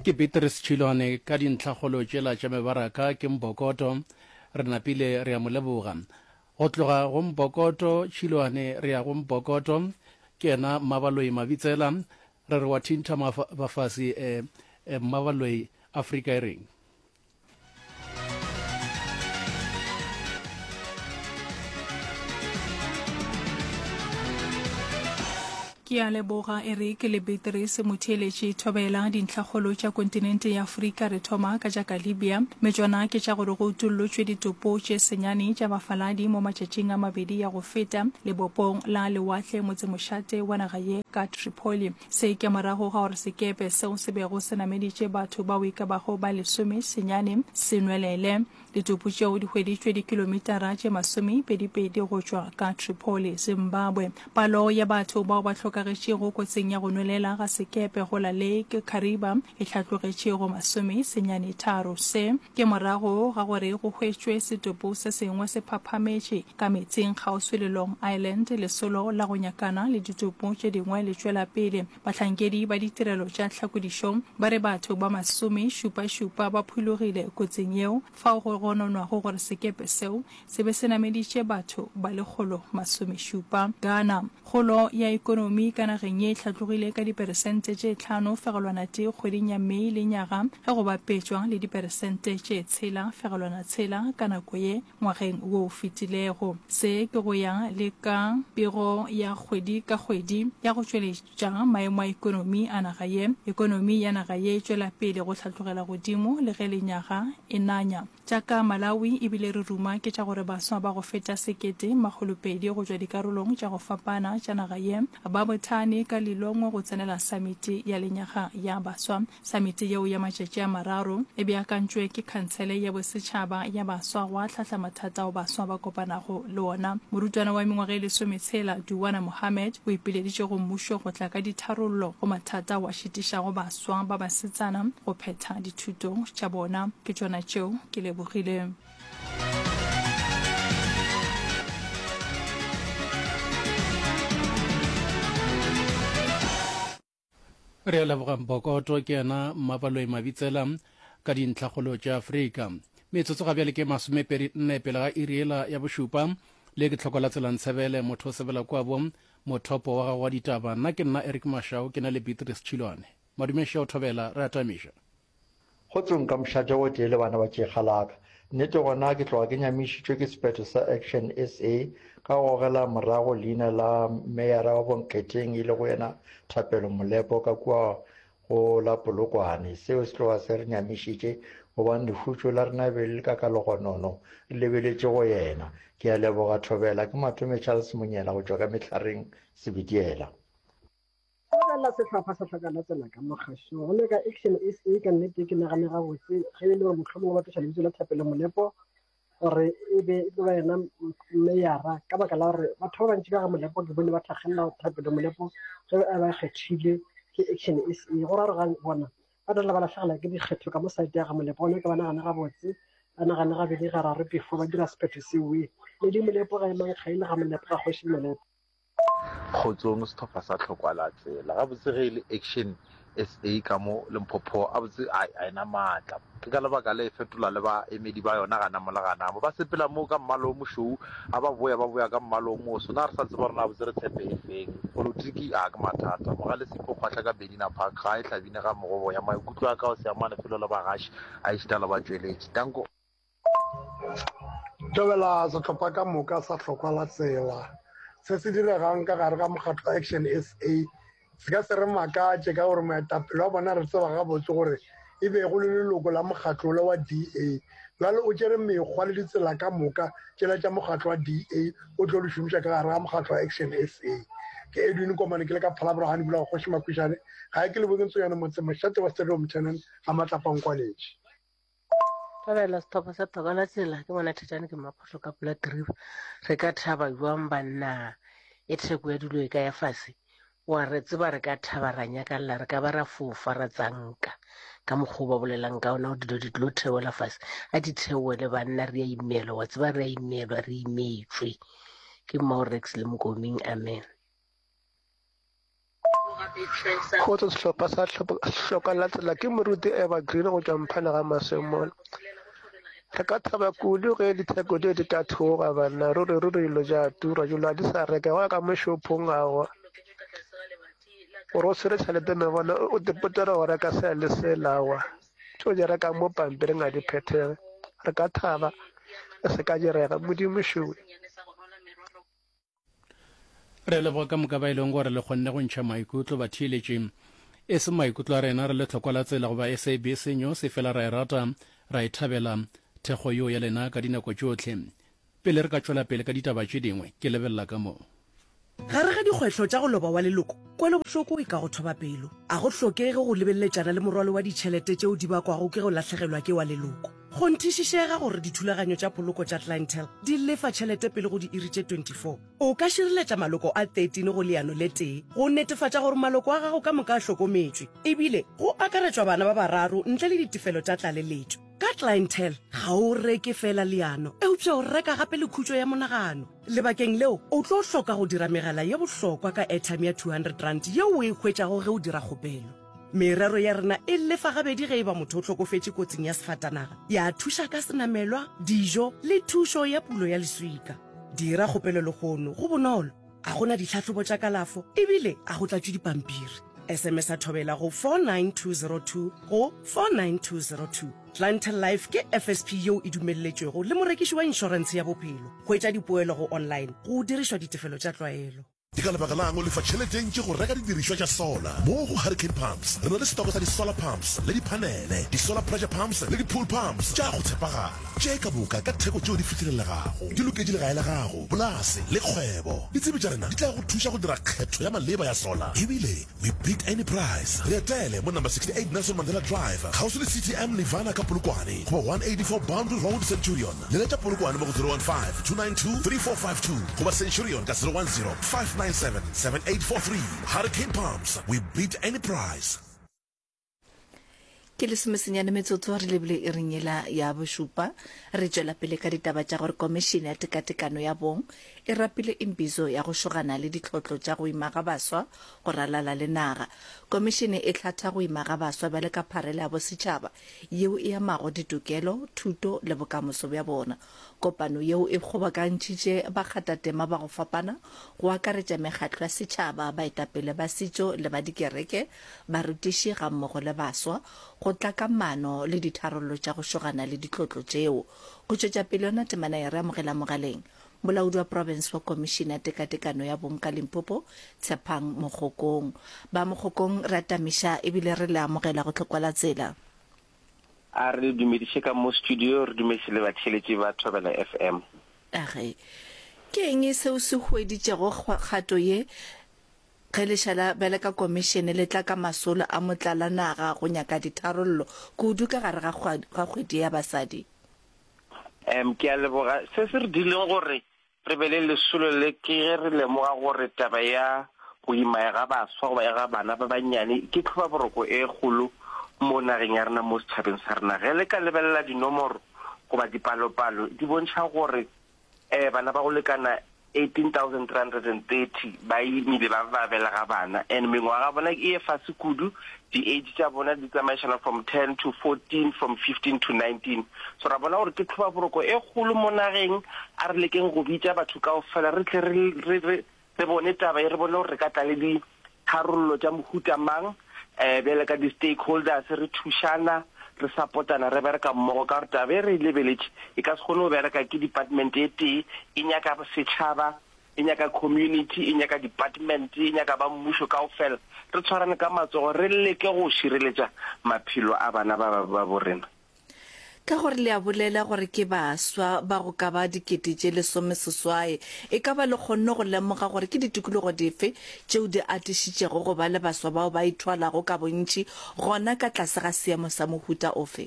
ke Beatrice Chilwane ka dintlhagolo tšela tša mebaraka ke Mbokoto re napile re a mo leboga go tloga go Mbokoto Chilwane re ya go Mbokoto ke ena Mmabaloi Mabitsela re re wa thintha bafasi Mmabaloi Africa e reng. Ke a leboga Eric le Beatrice motheletši thobela dintlhagolo tša kontinente ya Afrika re thoma ka jaaka Libya metswana ke tša gore go utullotšwe ditopo tše senyane tša bafaladi mo matšatšing a mabedi ya go feta lebopong la lewatle motsemošate wa naga ye ka Tripoli se ke morago ga gore sekepe seo se bego se nameditše batho bao e ka bago ba 10 senyane senwelele ditopo tšeo di hweditšwe dikilomitara tše 22 go tšwa ka Tripoli Zimbabwe palo ya batho bao ba hlokagetšego kotsing ya go nwelela ga sekepe go la Lake Kariba e hlatlogetšego 93 se ke morago ga gore go hwetšwe setopo se sengwe se phaphametše ka metsing kgauswi le Long Island lesolo la go nyakana le ditopo tše dingwe le tšwela pele bahlankedi ba ditirelo tša tlhakodišo ba re batho ba 70 ba phulogile kotsing yeo fao go gononwago gore sekepe seo se be se nameditše batho ba 170 Ghana kgolo ya ekonomi ka nageng ye hlatlogile ka diperesente tše 5.2 kgweding ya Mei le nyaga ge go bapetšwa le diperesente tše 6.6 ka nako ye ngwageng wo o fetilego se ke go ya le ka pego ya kgwedi ka kgwedi ya go tšweletša maemo a ekonomi a naga ye ekonomi ya naga ye e tšwela pele go hlatlogela godimo le ge lenyaga e nanya jaaka Malawi e bile re ruma ke tša gore baswa ba go feta 1,200 go tšwa dikarolong tša go fapana tša naga ye ba bothane ka lelongwe go tsenela samiti ya lenyaga ya baswa samiti yeo ya matšatši a mararo e beakantšwe ke khansele ya bosetšhaba ya baswa go hlahla mathata ao baswa ba kopanago le ona morutwana wa mengwaga e 16 Duwana Mohammed o ipileditše go mmušo go tla ka ditharollo go mathata wa šitišago baswa ba basetsana go phetha dithuto tša bona ke tšona tšeo ke lebogile. re a leboga Mbokoto ke ena Mmabaloi Mabitsela ka dintlhagolo tša Afrika metsotso ga bjale ke 24 pele ga iriela ya bošupa le ke tlhoko la tselantsebele motho o sebela kwa bo mothopo wa gago wa ditaba nna ke nna Eric Mashao ke na le Beatrice Chilwane madumeša o thobela re atamiša go tsong ka mošate o tee le bana ba tšekgalaka nnete gona ke tloga ke nyamišitšwe ke sephetho sa Action SA ka go gogela morago leina la meyara wa bonkgetheng e le go yena Thapelo Molepo ka kua go la Polokwane seo se tloga se re nyamišitše gobane lehutšo la rena be le ka kalogonono le lebeletše go yena ke a leboga thobela ke matome Charles Monyela go tšwa ka Mehlareng Sebitiela la sehlopha sa tlhakana tsena ka mogašo go le ka Action SA ka nnete ke nagane gabotse ge e le gore mohlomong ba tloša lebitso la Thapelo Molepo gore e be e tlo ba yena meyara ka baka la gore batho ba bantši ka ga Molepo ke bone ba tlhagelela Thapelo Molepo ge a ba kgethile ke Action SA go ra re ga bona ba tla ba latlhagela ke dikgetho ka mo saete ya ga Molepo gone ke ba nagane gabotse ba nagane gabedi gararo before ba dira sephetho sewe le di Molepo ga emang kgaile ga Molepo ga kgoši Molepo kgotsong setlhopha sa tlhokwalatsela ga botse ge e le Action SA ka mo Limpopo a botse a ena maatla ke ka lebaka le fetola le baemedi ba yona gana mo le ganamo ba sepela mo ka mmalo o mošweu a ba boya ka mmalo o moso na re sa tseba rona botse re tshepe e feng polotiki a ka mathata mo ga le sepo kgwatlha ka Bedina Park ga e tlhabine ga mogobo ya maikutlo a ka o seamane felo le bagaši a išitala ba tšweletše tanko tobela setlhopha ka moka sa tlhokwalatsela se se diregang ka gare ga mokgatlo wa Action SA se ka se re makatše ka gore moetapele wa bona re tseba gabotse gore e be go le leloko la mokgatlo le wa DA jwale o tšere mekgwa le ditsela ka moka tšela tša mokgatlo wa DA o tlo le šomiša ka gare ga mokgatlo wa Action SA ke Edwin Komane ke le ka phalaboragane bula go kgoši Makwišane ga e ke le bokentso yana motsemošate wa Stadium 10 ga Matlapang-Kwaletše Tobela setlhopha sa Thokwalatsela ke bona Thetsane ke Maphoso ka Black River re ka thaba jwang banna e theko ya dilo e ka ya fase wa re tseba re ka thaba ra nyakalla re ka ba ra fofa ra tsanka ka mokgwa ba bolelang ka ona o dilo di tlo theola fase a di theole banna re a imelwa wa tseba re a imelwa re imetswe ke Maurex le Mngoming amen go tsa setlhopha sa tlhoka la tsela ke moruti Evergreen go tswa Mphana ga Masemola. Re ka thaba kudu ge ditheko di ka thoga bana ruri ilo ja tura jula di sa reka ga ka moshopong ago oro sere tšhelete me bona o dipotera go reka se le se lawa tso di reka mo pampiri nga di phethege re ka thaba se ka direga modimo šowe re leboga ka moka ba e leng gore le kgonne go ntšha maikutlo ba thieletse e se maikutlo a rena re le tlhokwa la tsela goba SABC News fela ra e rata ra e thabela thego yo ya lena ka dinako tsotlhe pele re ka tswela pele ka ditaba tše dingwe ke lebelela ka moo gare ga dikgwetlho tša go loba wa leloko kwelo bohloko e ka go thoba pelo a go hlokege go lebelletšana le morwalo wa ditšhelete tšeo di bakwago ke go latlhegelwa ke wa leloko go nthišišega gore dithulaganyo tša poloko tša clientele di lefa tšhelete pele go di iri tše 24 o ka šireletša maloko a 13 go leano le tee go netefatša gore maloko a gago ka moka a hlokometšwe ebile go akaretšwa bana ba bararo ntle le ditefelo tša tlaleletšo ka clientele ga o reke fela leano eupša o reka gape le khutšo ya monagano lebakeng leo o tlo hloka go dira megala ye bohlokwa ka airtime ya 200 rand yeo o e hwetšago ge o dira kgopelo merero ya rena e lefa gabedi ge e ba motho o hlokofetše kotsing ya sefatanaga ya thuša ka senamelwa dijo le thušo ya pulo ya leswika dira kgopelo legono go bonolo a gona ditlhatlhobo tša kalafo ebile a go tlatšwe dipampiri SMS a thobela go 49202 go 49202 Clientele Life ke FSP yeo e dumelletšwego le morekiši wa inšorense ya bophelo go etša dipoelo go online go dirišwa ditefelo tša tlwaelo Di ka lebaka la ngo le fa tšheleteng ke go reka didiriswa tša sola mo go Hurricane Pumps re na le stoko sa di-solar pumps le dipanele di-solar pressure pumps le di-pool pumps tša go tshepagala tše ka moka ka theko tšeo di fitlhelelegago di loketše legae la gago polase le kgwebo ditsebi tša rena di tla go thuša go dira kgetho ya maleba ya sola ebile we beat any price re etele mo number 68 Nelson Mandela Drive kgauswi le CTM Nirvana ka Polokwane goba 184 Boundary Road Centurion leletša Polokwane mo go 015-292-3452 goba Centurion ka 010-597-7843 Hurricane Pumps, we beat any price. Ke le semesenyane metsotso re lebile e ringela ya bošupa re tšwela pele ka ditaba tša gore komishene ya tekatekano ya bong e rapile imbizo ya go šogana le ditlhotlo tša go ima ga baswa go ralala le naga komishene e tlhatha go ima ga baswa ba le ka pharela ya bosetšhaba yeo e amago ditokelo thuto le bokamoso bja bona kopano yeo e kgobakantšitše bakgatatema ba go fapana go akaretša mekgatlo ya setšhaba baetapele ba setšo le ba dikereke barutiši ga mmogo le baswa go tla ka mano le ditharollo tša go šogana le ditlotlo tšeo go tšwetša pele yona temana ya re amogela mogaleng molaodi wa province wa komishene ya tekatekano ya bong ka Limpopo Tshepang Mogokong ba Mogokong re atamiša ebile re le amogela go tlhokwala tsela a re dumediše ka mo studio re dumediše le batheletši ba Thobela FM age ke eng seo se hweditšego kgato ye ge lešala bele ka komishene le tla ka masolo a motlalanaga go nyaka ditharollo kudu ka gare ga kgwedi ya basadi ke a leboga se se re dileng gore re be le lesolo le ke ge re lemoga gore taba ya go ima ga baswa go ba ga bana ba bannyane ke tlhoba boroko e kgolo mo nageng ya rena mo setšhabeng sa rena ge le ka lebelela dinomoro goba dipalopalo di bontšha gore bana ba go lekana 18,330 ba imile ba babela ga bana and mengwaga bona e fase kudu di-age tša bona di tsamaišana from 10 to 14 from 15 to 19 so ra bona gore ke tlhoba boroko e kgolo mo nageng a re lekeng go bitša batho kaofela re tle re bone taba e re bone gore re ka tla le ditharollo tša mohuta mang bjale ka di-stakeholders re thušana re supportana re bereka mmogo ka gore taba e re lebeletše e ka se kgone go bereka ke department e tee e nyaka setšhaba e nyaka community e nyaka department e nyaka ba mmušo kaofela re tshwarane ka matsogo re leke go šireletša maphelo a bana ba borena ka gore le a bolela gore ke baswa ba go ka ba dikete tše lesomeseswae e ka ba le kgonne go lemoga gore ke ditikologo dife tšeo di atišitšego go ba le baswa bao ba ithwalago ka bontši gona ka tlase ga seemo sa mohuta ofe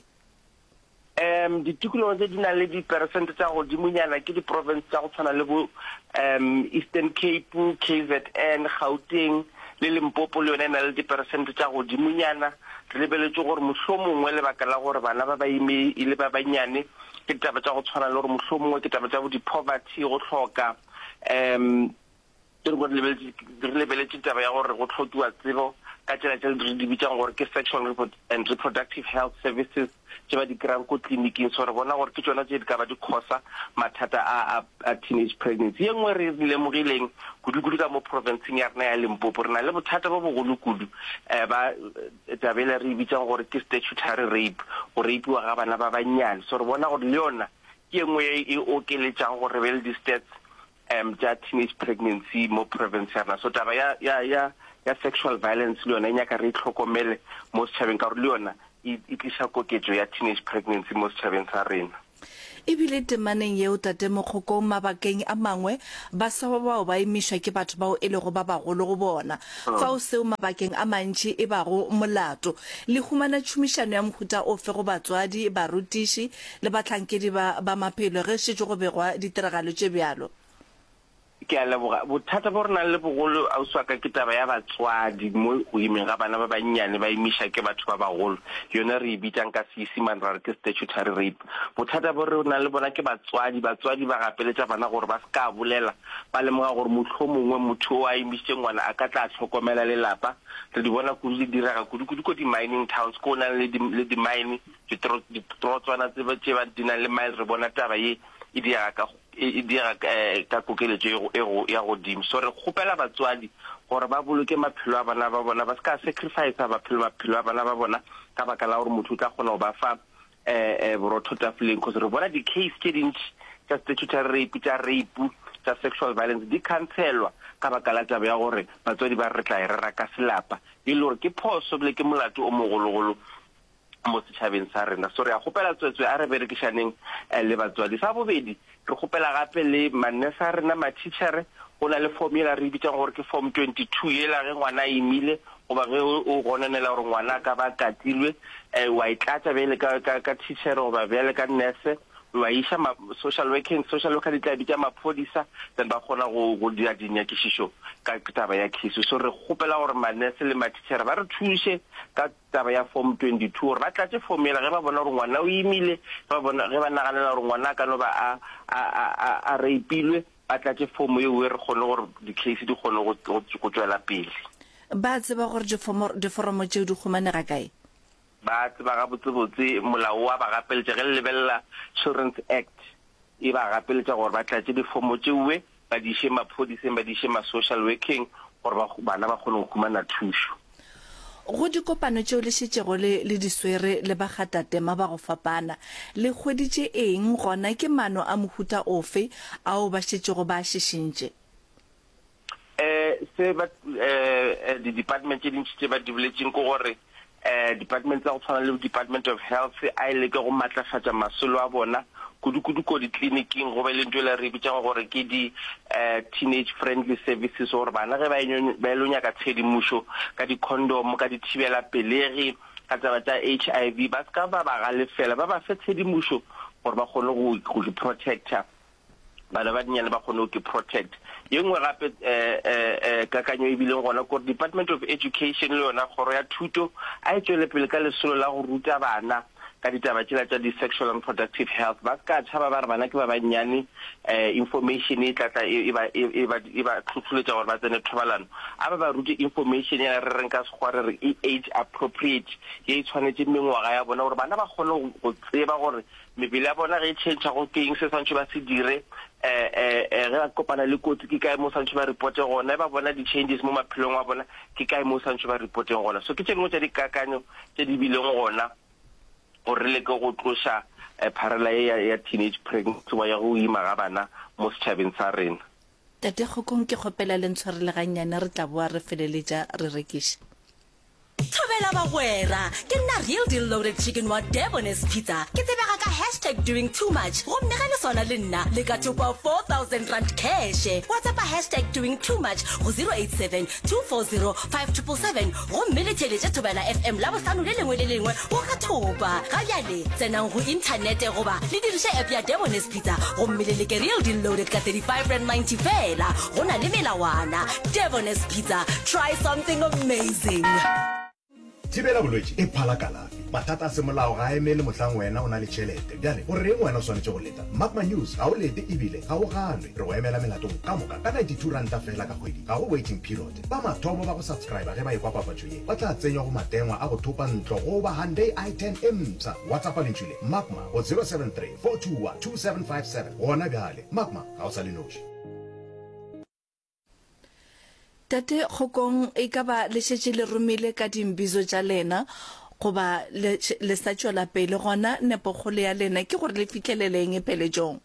ditikologo tse di na le diperesente tša godimonyana ke di-province tša go tshwana le bo Eastern Cape, KZN, Gauteng le Limpopo le yone e na le diperesente tša godimonyana re lebeletše gore mohlomongwe lebaka la gore bana ba ba ime e le ba bannyane ke ditaba tša go tshwana le gore mohlomongwe ke taba tša bo di-poverty go hloka re lebeletse taba ya gore go tlhokiwa tsebo ka tsela tse re di bitsang gore ke sexual and reproductive health services tse ba di kry-ang ko tleliniking so re bona gore ke tsona tse di ka ba di causa mathata a teenage pregnancy. Ye nngwe re lemogileng kudu-kudu ka mo provinceng ya rena ya Limpopo re na le bothata bo bogolo kudu ba tabele re bitsang gore ke statutory rape go rapiwa ga bana ba bannyane so re bona gore le yona ke nngwe e okeletsang gore be le di-stats tsa teenage pregnancy mo province ya rena so taba ya sexual violence le yona e nyaka re itlhokomele mo setšhabeng ka gore le yona e tlisa koketso ya teenage pregnancy mo setšhabeng sa rena. Ebile temaneng yeo tate Mokgokong mabakeng a mangwe ba sa bao ba emišwa ke batho bao e lego ba bagolo go bona fa o seo mabakeng a mantši e bago molato le humana tšhomišano ya mohuta ofe go batswadi barutiši le batlhankedi ba maphelo ge šetše go begwa ditiragalo tše bjalo. Ke a leboga bothata bo re nang le bogolo a uswa ka ke taba ya batswadi mo go imeng ga bana ba bannyane ba emisha ke batho ba bagolo yona re bitsang ka seesimane ra re ke statutory rape. Bothata bo re nang le bona ke batswadi ba gapeletsa bana gore ba ska bolela ba lemoga gore mohlomongwe motho a emisitse ngwana a ka tla tlhokomela lelapa re di bona go di diraga kudu ko di-mining towns ko na le di-mine ditrotswana tse ba di nang le mile re bona taba ye e dira ka kokeletso ya godimo so re kgopela batswadi gore ba boloke maphelo a bana ba bona ba ska sacrifice maphelo a bana ba bona ka baka la gore motho o tla kgona go ba fa borotho tafoleng because re bona di-case tse dintši tsa statutory rape tsa rape tsa sexual violence di cancelwa ka baka la taba ya gore batswadi ba re tla e rera ka selapa e le gore ke phoso bile ke molato o mogologolo mo setšhabeng sa rena so re a gopela tswetswe a re berekišaneng le batswadi sa bobedi re gopela gape le manesa a rena ma-teachere go na le formula re bitsang gore ke form 22 ela ge ngwana a imile goba ge o gonanela gore ngwana ka ba katilwe wa itlatsa bele ka teachere goba bele ka nurse wa isha social worker di tla bitsa maphodisa then ba kgona go dira dinyakišišo ka taba ya case so re gopela gore manese le matitšhere ba re thuse ka taba ya form 22 gore ba tlatse formula ge ba bona gore ngwana o imile ge ba naganela gore ngwana ka no ba a rapilwe ba tlatse form eo re kgone gore di-case di kgone go tswela pele. Ba tseba gore diforomo tšeo di humanega kae? Ba tseba ga botsebotse molao wa ba gapeletša ge le lebelela Children's Act e ba gapeletša gore ba tlatse difomo tšeue ba di ishe maphodiseng ba di ishe ma-social working gore bana ba kgone go humana thušo. Go dikopano tšeo le šetšego le diswere le bakgatatema ba go fapana le kgweditše eng gona ke mano a mohuta ofe ao ba šetšego ba šišintše? Di-department tše dintši tše ba di boletseng ke gore department tsa go tshwana le Department of Health a ile ke go matlafatsa masolo a bona kudu ko ditleliniking go be le ntho le re bitsang gore ke di-teenage friendly services gore bana ge ba ile nyaka tshedimošo ka di-condom ka dithibela pelegi ka taba tsa HIV ba ska ba galefela ba fe tshedimošo gore ba kgone go di-protecta bana ba dinyane ba kgone go protect. Ye nngwe gape kakanyo e bileng gona gore Department of Education le yona kgoro ya thuto a e tswele pele ka lesolo la go ruta bana ka ditaba tsela tsa di-sexual and reproductive health ba ska tšhaba ba re bana ke ba bannyane information e tlatla e ba tlhotlholetša gore ba tsene thobalano a ba rute information ya re reng ka sekgwa re re age appropriate ye e tshwanetse mengwaga ya bona gore bana ba kgone go tseba gore mebele ya bona ge e change go ke eng se swantse ba se dire ge ba kopana le kotsi ke kae mo swantse ba reporte gona ba bona di-changes mo maphelong a bona ke kae mo swantse ba reporteng gona so ke tse dingwe tsa dikakanyo tse di bileng gona gore re leke go tloša pharela ya teenage pregnancy wa ya go ima ga bana mo setšhabeng sa rena. Tate Kgokong ke kgopela le ntshwarelegannyane re tla boa re feleletša re rekiša. Thobela bagwera ke nna Real Deal Loaded Chicken wa Devon's Pizza ke tsebega ka #doing too much gomme ge le sona le nna le ka topa 4,000 rand cash WhatsApp #doing too much go 087 240 5777 gomme le theletša Thobela FM la bohlano le lengwe le lengwe go ka thopa ga bjale tsenang go inthanete goba le diriša app ya Devon's Pizza gomme le leke Real Deal Loaded ka 35.90 fela go na le melawana. Devon's Pizza, try something amazing. thibela bolwetse e phala kalafi mathata a semolao ga emele mohlang wena o na le tšhelete bjale o reng wena o swanetše go leta magma news ga o lete ebile ga o ganwe re go emela melatong ka moka ka 92 ranta fela ka kgwedi ga go waiting period ba mathomo ba go subscribe ge ba ekwa pafatšo ye ba tla tsenywa go matengwa a go thopa ntlo go ba Hyundai i10 emsa whatsapp lentšhile magma go 073 421 2757 gona bjale magma ga o sa le noši. Tate Kgokong e ka ba le šetše le romile ka dimbizo tša lena goba le sa tšwela pele gona nepokgolo ya lena ke gore le fitlheleleng peletšong.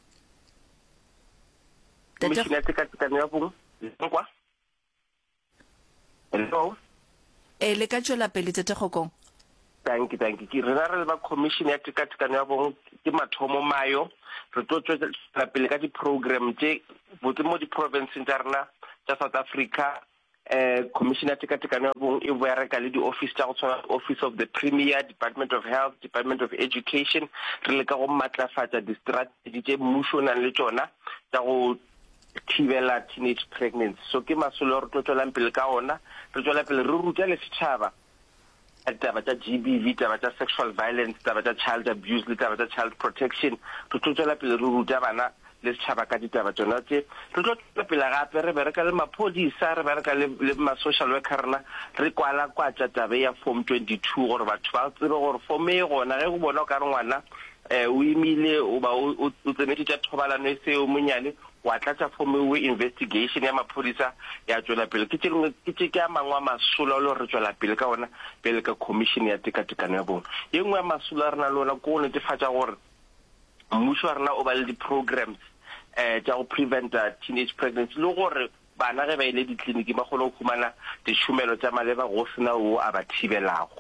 Hello. Le ka tšwela pele Tate Kgokong. Thank you. Ke rena re ba commission ya tekatekano ya bong ke mathomo mayo re tlo tšwela pele ka di-program tše botse mo di-provinceng tša rena tša South Africa. Commission ya tekatekano ya bong e bereka le di-office tša go tshwana Office of the Premier, Department of Health, Department of Education re leka go matlafatša di-strategy tše mmušo o nang le tšona tša go thibela teenage pregnancy. So ke masolo re tlo tšwelang pele ka ona re tšwela pele re ruta le setšhaba taba tša GBV, taba tša sexual violence, taba tša child abuse le taba tša child protection. Re tlo tšwela pele re ruta bana le setšhaba ka ditaba tsona tše. Re tlo tšwela pele gape re bereka le maphodisa re bereka le ma-social worker rena re kwala kwatša taba ya form 22 gore batho ba tsebe gore form e gona ge go bona o ka re ngwana o imile o tsenetse tša thobalano e seo monyane wa tlatša form e investigation ya maphodisa ya tšwela pele ke tše a mangwe a masola le re tšwela pele ka ona pele ka commission ya tekatekano ya bona. Ye nngwe ya masola rena le ona ko go netefatša gore mmušo wa rena o ba le di-programs tša go prevent teenage pregnancy le gore bana ge ba ile ditleliniki ba kgone go humana ditšhomelo tša maleba go sena o a ba thibelago.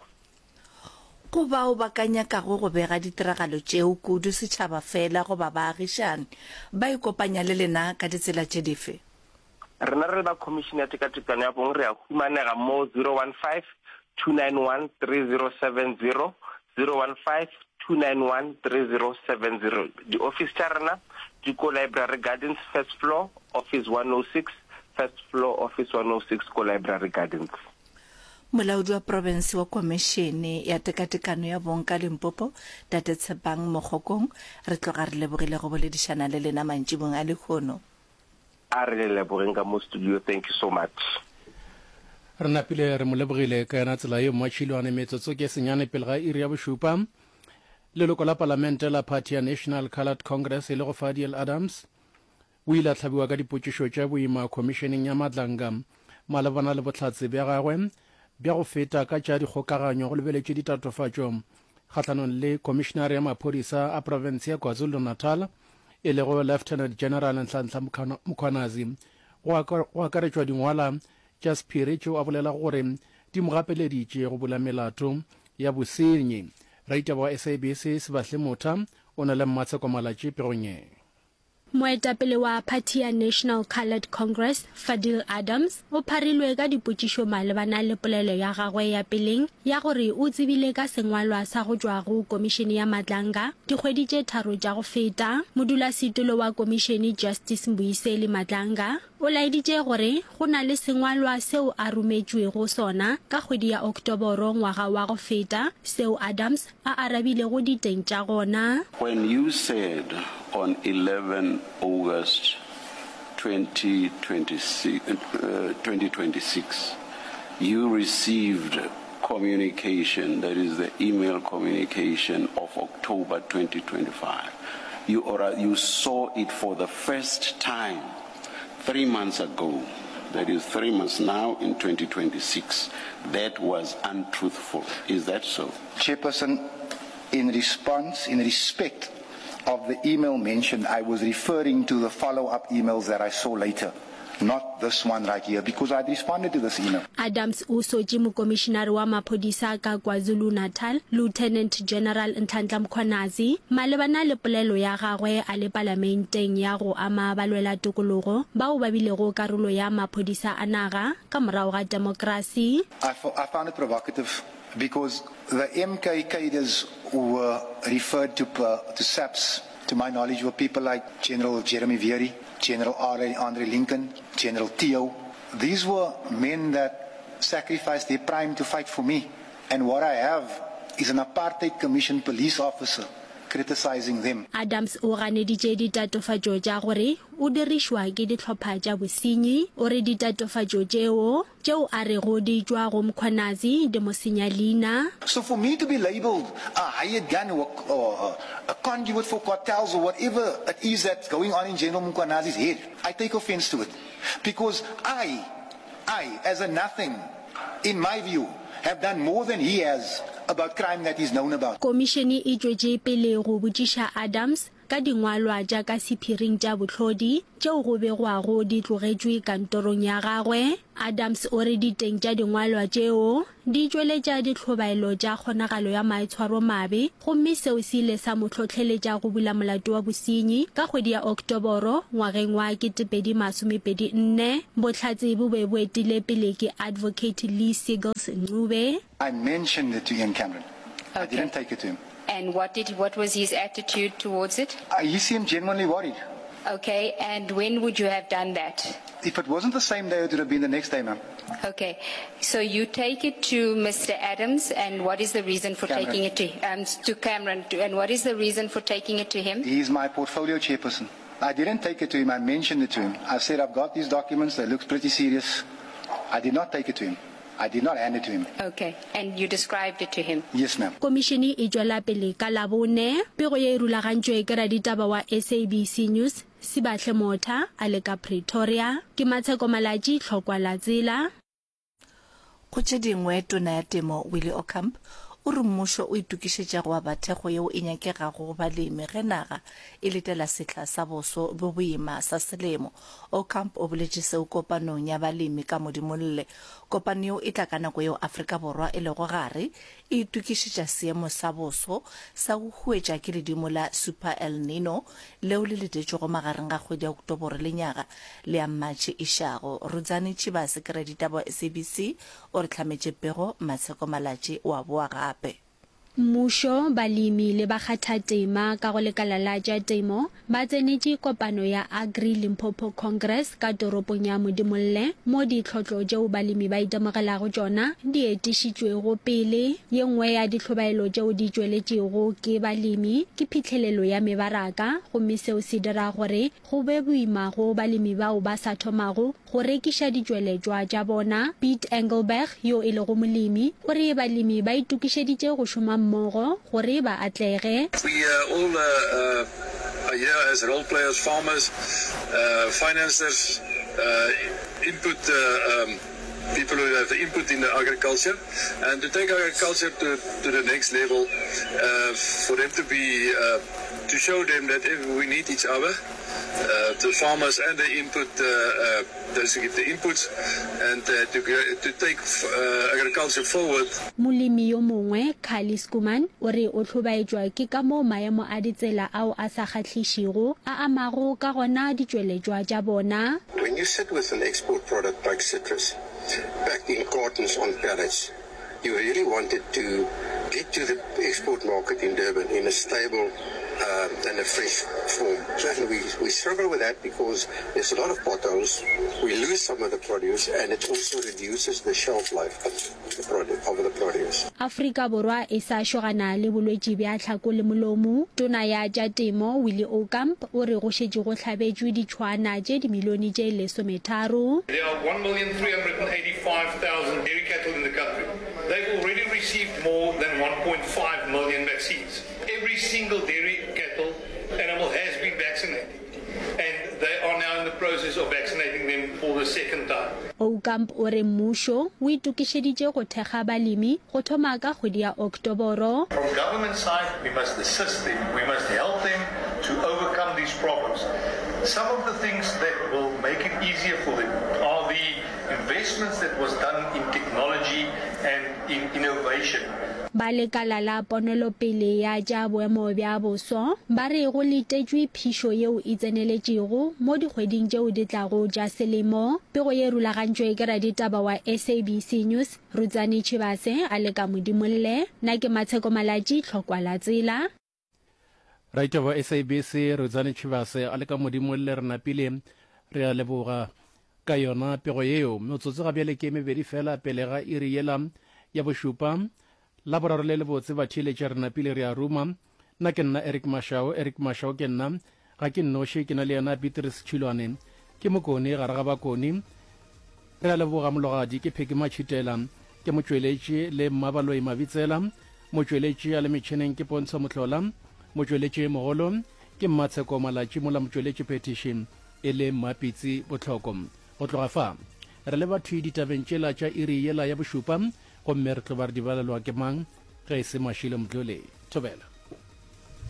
Go ba o bakanya ka go bega ditiragalo tšeo kudu setšhaba fela go ba baagišane ba ikopanya le lena ka ditsela tše dife? Rena re ba commission ya tekatekano ya bong re a humanega mo 015 291 3070 015 291 3070. The office tša rena di ko Library Gardens first floor office 106 first floor office 106 ko Library Gardens. Molaodi wa province wa komishene ya tekatekano ya bong ka Limpopo Tate Tshepang Mogokong re tloga re lebogile go boledišana le lena mantšibong a lekgono. A re lebogeng ka mo studio. Thank you so much. Re napile re mo lebogile ka yana tsela ye moatšhilwane metsotso ke senyane pele ga iri ya bošupa. Leloko la palamente la party ya National Coloured Congress e le go Fadiel Adams o ile a hlabiwa ka dipotšišo tša boima komisheneng ya Madlanga malebana le bohlatse bja gagwe bja go feta ka tša dikgokaganyo go lebeletše ditatofatšo kgatlanong le komishenare ya maphodisa a province ya KwaZulu-Natal e le go Lieutenant General Nhlanhla Mkhwanazi go akaretšwa dingwala tša sephiri tšeo a bolela gore di mo gapeleditše go bula melato ya bosenyi. Raitaba wa SABC Sebahle Motha o na le mmatsheko malatši pegong ye. Moetapele wa Party ya National Coloured Congress Fadil Adams o pharilwe ka dipotšišo malebana le polelo ya gagwe ya peleng ya gore o tsebile ka sengwalwa sa go tšwa go komishene ya Madlanga dikgwedi tše tharo tša go feta. Modulasetulo wa komishene Justice Mbuyiseli Madlanga o laeditše gore go na le sengwalwa seo a rometšwego sona ka kgwedi ya Oktoboro ngwaga wa go feta seo Adams a arabile go diteng tša gona. When you said on 11 August 2026, you received communication, that is the email communication of October 2025. You saw it for the first time 3 months ago, that is 3 months now in 2026. That was untruthful. Is that so? Chairperson, in respect of the email mentioned, I was referring to the follow-up emails that I saw later, not this one right here, because I responded to this email. Adams also Jimu Commissioner wa maphodisa ka KwaZulu-Natal, Lieutenant General Nhlanhla Mkhwanazi, malebana le polelo ya gagwe a le parlamenteng ya go ama balwela tokologo bao ba bilego karolo ya maphodisa a naga ka morago ga democracy. I found it provocative because the MK cadres were referred to SAPS, to my knowledge, were people like General Jeremy Vieri, General Andre Lincoln, General Theo. These were men that sacrificed their prime to fight for me. And what I have is an apartheid commission police officer criticizing them. Adams o ganeditše ditatofatšo tša gore o dirišwa ke ditlhopha tša bosenyi o re ditatofatšo tšeo a rego di tšwa go Mkhwanazi di mo senya leina. So for me to be labeled a hired gun or a conduit for cartels or whatever it is that's going on in General Mkhwanazi's head, I take offense to it. Because I, as a nothing, in my view, have done more than he has about crime that he's known about. Komishene e tšwetše pele go botšiša Adams ka dingwalwa jaaka sephiring tša bohlodi tšeo go begwago di tlogetšwe kantorong ya gagwe. Adams o re diteng tša dingwalwa tšeo di tšweletša ditlhobaelo tša kgonagalo ya maitshwaro mabe gomme seo se ile sa mo tlhotlheletša go bula molato wa bosenyi ka kgwedi ya Oktoboro ngwageng wa 2024. Bohlatse bo be bo etile pele ke Advocate Lee Seagulls Ncube. I mentioned it to Ian Cameron. Okay. I didn't take it to him. And what was his attitude towards it? He seemed genuinely worried. Okay, and when would you have done that? If it wasn't the same day, it would have been the next day, ma'am. Okay, so you take it to Mr. Adams, and what is the reason for taking it to Cameron? And what is the reason for taking it to him? He's my portfolio chairperson. I didn't take it to him. I mentioned it to him. I said, I've got these documents. They look pretty serious. I did not take it to him. I did not hand it to him. Okay, and you described it to him? Yes, ma'am. Komishene e tšwela pele ka Labone, pego ye e rulagantšwe ke raditaba wa SABC News, Sibahle Motha, a le ka Pretoria, ke Matsheko Malaji, tlhokwa la tsela. Go tše dingwe tona ya temo Willie Ocamp o re mmušo o itukišetša go aba thekgo yeo e nyakegago go balemi ge naga e letela setla sa boso bo boima sa selemo. Ocamp o boletše seo kopanong ya balemi ka modimolle. Kopano yeo e tla ka nako yeo Afrika Borwa e lego gare e itukišetša seemo sa boso sa go huetša ke ledimo la Super El Nino leo le letetšego magareng ga kgwedi ya Oktoboro le nyaga le ya Matšhe e šago. Rudzani Chibase ke raditaba wa SABC o re hlametše pego Matsheko Malaji wa boa gape. Mmušo, balemi le bakgathatema ka go lekala la tša temo ba tsenetše kopano ya Agri Limpopo Congress ka toropong ya Modimolle mo ditlhotlo tšeo balemi ba itemogelago tšona di etišitšwego pele. Ye nngwe ya ditlhobaelo tšeo di tšweletšego ke balemi ke phitlhelelo ya mebaraka gomme seo se dira gore go be boima go balemi bao ba sa thomago go rekiša ditšweletšwa tša bona. Pete Engelberg yo e lego molemi o re balemi ba itukišeditše go šoma mmogo gore ba atlege. We all are here as role players, farmers, financiers, input people who have the input in the agriculture, and to take agriculture to the next level, for them to be to show them that we need each other, the farmers and the input, those who give the inputs, and to take agriculture forward. Molemi yo mongwe Khali Skuman o re o tlhobaetšwa ke ka mo maemo a ditsela ao a sa kgatlhišigo a amago ka gona ditšweletšwa tša bona. When you sit with an export product like citrus, packed in cartons on pallets, you really wanted to get to the export market in Durban in a stable and a fresh form. And we struggle with that because there's a lot of potholes. We lose some of the produce, and it also reduces the shelf life of the produce. Afrika Borwa e sa shogana le bolwetši bja tlhako le molomo. Tona ya tša temo Willie Ocamp o re go šetše go tlhabetšwe ditšhwana tše dimilione tše 13. There are 1,385,000 dairy cattle in the country. They've already received more than 1.5 million vaccines. Every single dairy cattle animal has been vaccinated, and they are now in the process of vaccinating them for the second time. Ocamp o re mmušo o itukišeditše go thekga balemi go thoma ka kgwedi ya Oktoboro. From government side, we must assist them, we must help them to overcome these problems. Some of the things that will make it easier for them are the investments that was done in technology and in innovation. Ba lekala la ponelopele ya tša boemo bja boso ba re go letetšwe phišo yeo e tseneletšego mo dikgweding tšeo di tlago tša selemo. Pego ye rulagantšwe ke raditaba wa SABC News Rudzani Chibase a le ka Modimolle. Na ke Matsheko Malaji, tlhokwa la tsela. Raditaba wa SABC Rudzani Chibase a le ka Modimolle. Re napile re a leboga ka yona pego yeo. Motsotso ga bjale ke mebedi fela pele ga iri yela ya bošupa la boraro le le botse ba thiletša rena pele re a ruma nna ke nna eric mashao ke nna ga ke nnoše ke na le yena beatrice tšhilwane ke mokone gare ga bakone re a leboga mologadi ke pheki matšhitela ke motsweletši le mmabaloi mabitsela motsweletši a le metšhineng ke pontsho motlhola motsweletši mogolo ke mmatsheko malatši mola motsweletši petition e le mmapitsi botlhoko go tloga fa re le batho ditabeng tšela tša iri yela ya bošupa gomme re tlo ba re di balelwa ke mang ge e se mašile mdlole thobela